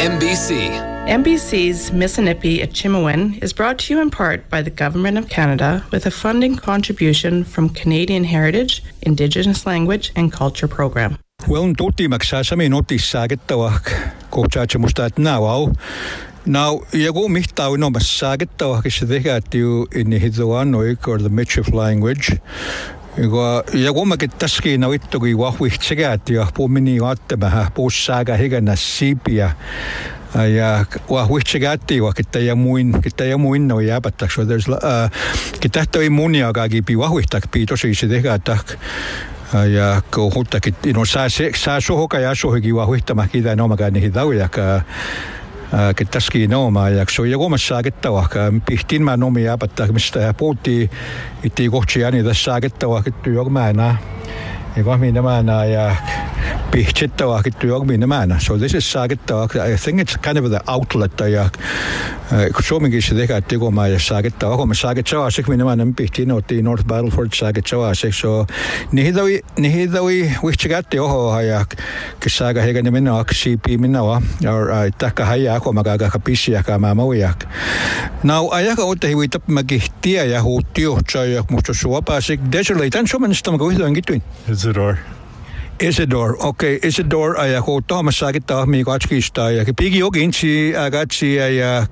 NBC. NBC's Mississippi at Chimawin is brought to you in part by the Government of Canada with a funding contribution from Canadian Heritage, Indigenous Language and Culture Program. Well, tutti maksasami notis saagettavak kohtaatsemustaat naau. Now, yago mihtau no masaagettavak is degatiu in Hizuanoik or the Michif language. Yago makitaski na ittogi wahwihtsegatiu pomini attemaha possaga higana sipia. Ja wahwihtsegatiu kitayamuin no yapatak. So there's kitahtoi muniagagi pi wahwihtak pi tosi se degatak. Ja kohuttakit saa sohoka ja sohigi wahwihtamakida no magani hidauyak kitaski no ma jakso ja komas saagettavak pihtin mä nomi yapatak mistä puhuttiin itti kohtsiani tässä saagettavak työgmäänä ja kahminämänä ja pihtsettavak työgminämänä. So this is saagettavak. I think it's kind of the outlet ja suomenkin se tehdään tekomaa ja saagettavak. Kun me saagettavak minämänä pihtin otti North Battleford saagettavak. So nihidoi vihtsekätti ohoa ja kisaaga heikä minä aksiipi minä va ja takka haja kun mä kaaka pissiä kama maujak. Now ajaka otte hiuita magihtia ja huuttio ja musta suopaasik desolate tan suomenista mä kuitenkin kittuin. Isidore, okay. Isidore ajako Thomas saagettavak mi katskista ja pigi oginsi agatsi ja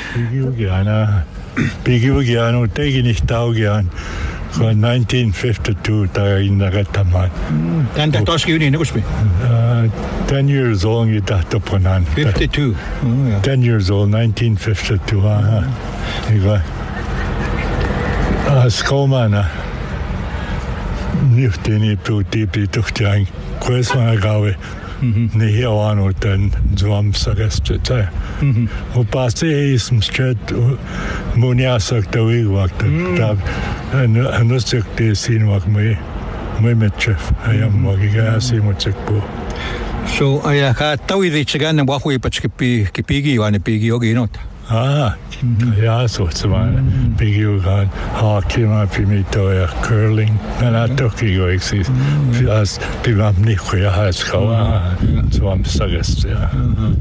pigi ogiano teginistaugian. 1952 tayin nagataman. Tanta toski yuni naguspi. 10 years old you dataponan. 52. 10 years old 1952. Iga. Skomana. Nyhtini puutipi tuhtiang. Kuesmagawe. Ni hiawanu ten zuam sagestet. Upasi ism stret muniasak tawiwak tab anusakte sinwak me metchef ayam magiga simutsekpu. So ayaka tawidi chigan wahwi pachkipi kipigi wani pigi oginot. Ja, so man big gan hockey ma pimito ja curling na toki go exist as pimam ni khoya haska so am sagest ja.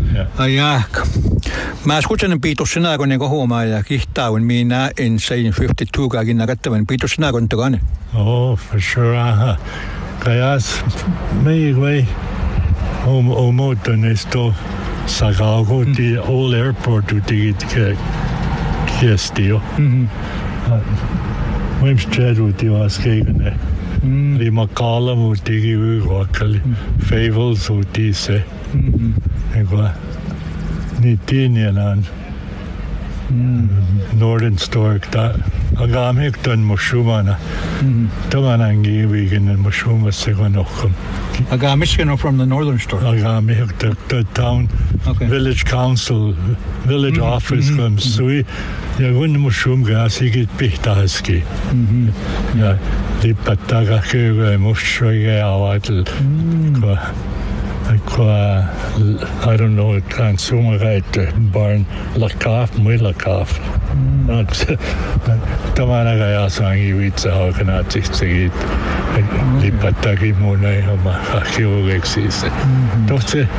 Mä escuchan piitosena kun niinku huomaa ja kihtauin minä in 52 kagin nagattavan piitosena kun togane. Oh, for sure. Kayas me way motonesto Sagago the old airport to get gestio. Wem stredu ti was kegene. Li makala mu tigi wakali favels uti se. Ego ni tinianan. Northern Stork da agamik ton mushumana. Tomanangi wigen mushuma segunochum. Agamiskano from the Northern Stork. Agamik the town village council village office comes sui ja gun mushum gasigi pihtaski. Ja lipataga kege mushige awatel. I don't know it consumer right barn lakaf muilakaf. Tamana gaya sangi witsa hakanat sigit lipatagi munai hama akio exis. Toche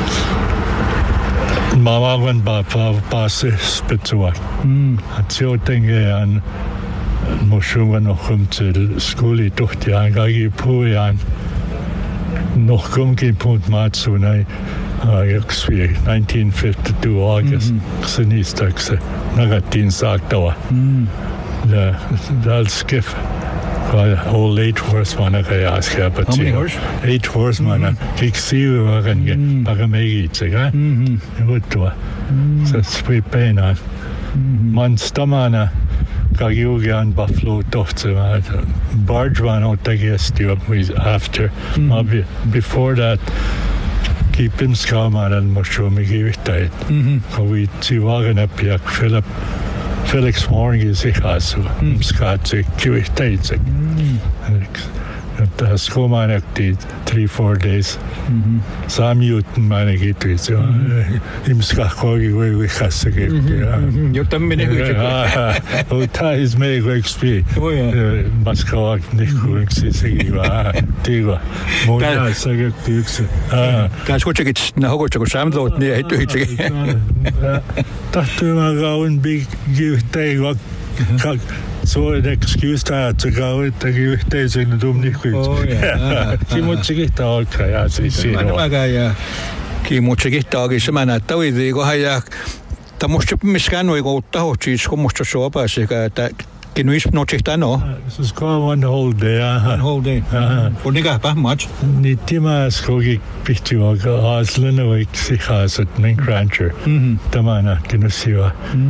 mama van ba passe spitsua. Atio tenge an mushuma nochum til skoli tohti angagi puyan. Noch kommt Punkt Matsunai, 1952 August, Xenistagse, Nagatin Sagdawa. That's skiff. All 8 horsemen How many horse? 8 horsemen. Kiksi waren Pagamegitsega. Guttua. Så spipena. Man stamana. Kagiugian Buffalo Toftse barge one out against you after. Before that, keep him skamar and mushroom give it tight. We see wagon up here, Felix Horn is a hassle. Scott, give it tight. Sko man 3-4 days. Sam Newton man it. Im skakkogi we khasage. Jo tammin Ta is me XP. Maskawak nikku sigi va. Tigo. Moja sage tiks. Kan skotjekit na hogotjeko samlot nie hitujitsige. Tahtu ma gaun big give tag so an excuse to go with the give days in the doom nikku. Oh ja. Kimotsigita olka ja siis. Ki muutsikihtaagi semana tawidi kohaya tamusta miskan we go tahotsis komusta sopa sekä kinuis nochitano. This is called one whole day. One whole day. Oniga pa much. Nitima skogi pictuaga Aslan awake sihasat ning rancher. Tamana kinusiwa.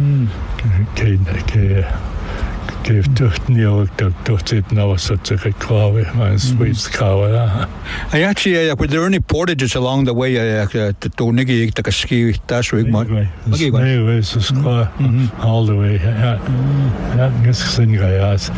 Geef toch niet ook toch zit nou such a kawa, man sweets kawa. I actually were there any portages along the way to Nigi to ski that's week much. Okay, so squaw all the way. Ja, gayas.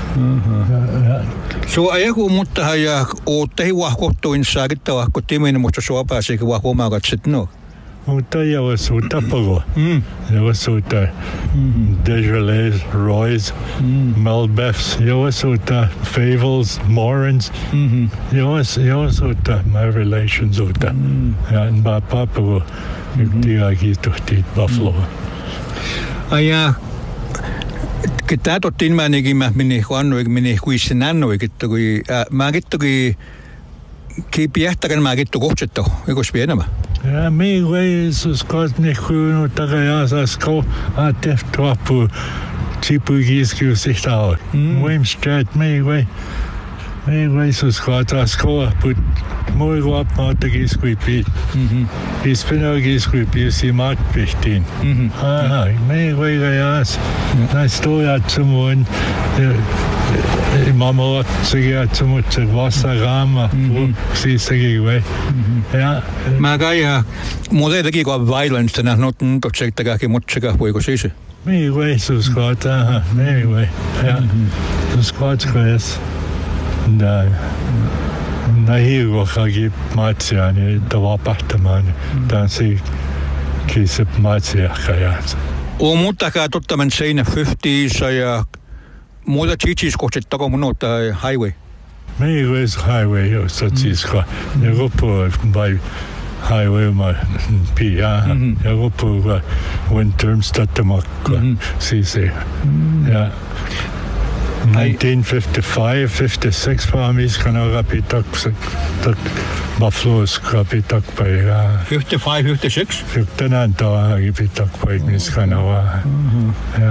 So I go mutta haya o tehi wahkotto in sagita wahkotimin mutta sopa se wahoma gat sitno. Mutta jag var så tappago. Jag var så där Desjardins, Roy's, Malbefs. Jag var så där Favels, Morans. Jag var så där my relations så där. Ja, en bara pappago. Jag gick till Buffalo. Ja. Kita totin manigi mahmini huanno mini huisinanno ikitto kui magitto ki piehtakan magitto kohtetto. Eikö spienama? Ja, me way så ska ni kunna ta jag ska att efter på typ giske sig där. Vem stät me way så ska ta ska på moi gå upp mot det giske bit. Vi spelar giske bit så mat bestin. Me way gas. Jag står jag som en mamma säger att som ett vassarama säger väl ja magaya modellegi go violence na noten to check tagaki mutchega huego sise me way so skata me way ja så skats na higo hagi matsiani da vapahtamaan dan se kisep matsia kajat o mutaka tottamen seina 50s ja muuta chichis kohti tago munota highway. Meigway's highway jo satsiska. Ja go by highway ma pia. Ja go when terms tatamak sise. Ja. 1955, 56 farmis kana rapitak Buffalo's rapitak by 55, 56? 59 ta rapitak by mis kana ja.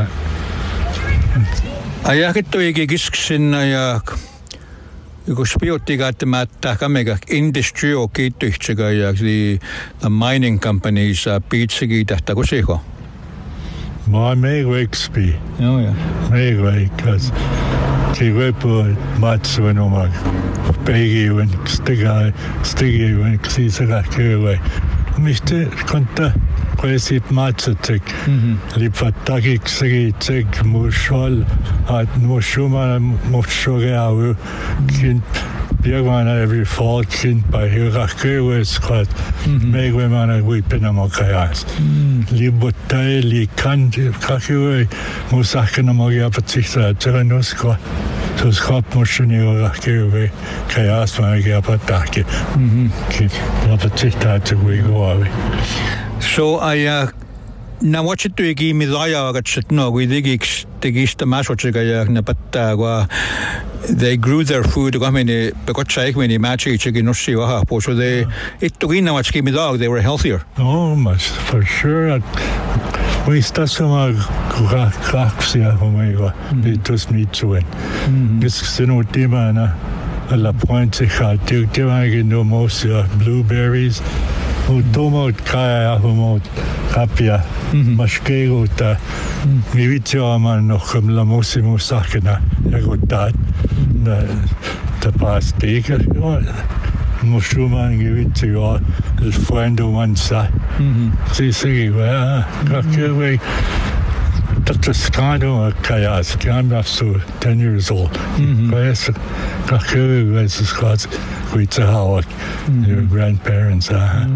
Ajakettu eikä kisksinna ja joku spiottiga että mä takamega industry o kiittyhtsega ja the mining companies piitsigi tähtä kusiko. Mä meigwekspi. Joo ja. Meigwekas. Kiwepo matsuin oma peigiwen stigiwen ksisega kewe. Mistä konta Presip matsatek, lipatakik segitek mushol, at mushuma mushogeau, kin Björgman every fall kin by Hirakewes kat, megwemana wipenamakajas. Libotai li kan kakewe musakenamagia patsita terenusko. Så skap motionera Hirakewes kajas magia patake. Lapatita to we go. So na watchittu igi midaya agatsetno kuidigix tegista masotega ja na patta they grew their food gamini bekotsa ikmini machi chigi nossi waha so they ittugina watchki midag they were healthier. Oh much for sure. We stasoma kraksia homaiwa bitus mitsuin. Biskino timana alla pointe khatiu timagi no mosia blueberries. Utomot kaya humot kapia maskegota mivitsioaman nohkem la musimusakena jagotat ta pastiker mushuman givitsio el fuendo mansa sisigi va kakewe the Scano Kayas, I'm so 10 years old. Kayas, Kaku, as the Scots, Kuitahawak, your grandparents.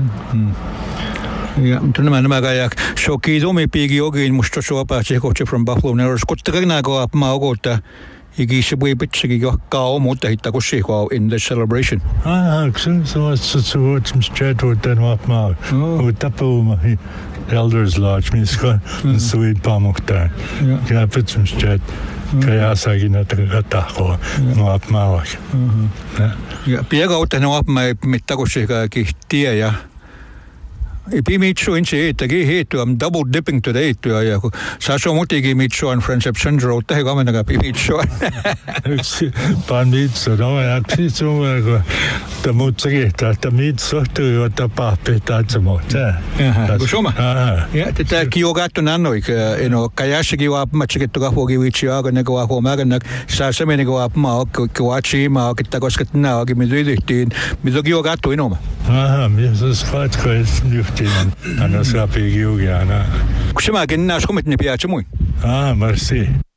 Ja, tunnemaan nämä kajak. Shoki tomi piigi jokin musta suopaa kohti from Buffalo Narrows. Kottakaan ko apma ogota. Ikisi voi pitsäkin kao mutta hitta kussi ko in the celebration. So it's mstred den apma. Utapu Elders Lodge miska suid pamukta. Ja pitmstred. Kajasakin atako no apma. Ja piega utta no apma mitta kussi tie ja Ipimitsu in se etäkin heitu, I'm double dipping today heitu ja kun Saso mutikin mitsu on Friendship Center, ottahe kamennakaan pimitsu. Pan mitsu, no ja pitsu kun ta mutsakin, että mitsu tuli ottaa pahpi taitsamoita. Kun soma? Ja tätä kiogattu nannoik, eno kajassakin vaapmatsakin tukahuokin vitsi aakana kun huomaakan Saso meni kun vaapmaa kuvatsi maakittaa koska naakin me tytyhtiin, mitä kiogattu inoma. Missä skatkois juhtiin, anna saa piikiukiana. Kun se mäkin näis komit ne piätsä muin. Merci.